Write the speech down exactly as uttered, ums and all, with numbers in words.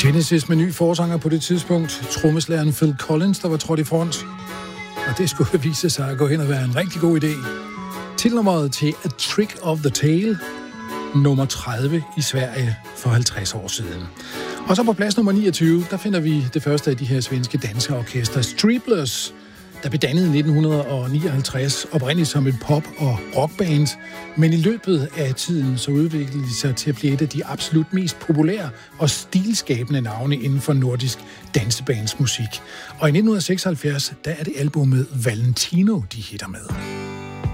Genesis med ny forsanger på det tidspunkt. Trommeslageren Phil Collins, der var trådt i front. Og det skulle vise sig at gå hen og være en rigtig god idé. Titelnummeret til A Trick of the Tail, nummer tredive i Sverige for halvtreds år siden. Og så på plads nummer niogtyve, der finder vi det første af de her svenske danseorkester, Striplers, der blev dannet i nitten nioghalvtreds, oprindeligt som et pop- og rockband, men i løbet af tiden så udviklede de sig til at blive et af de absolut mest populære og stilskabende navne inden for nordisk dansebandsmusik. Og i nitten seksoghalvfjerds, der er det albumet Valentino, de hitter med.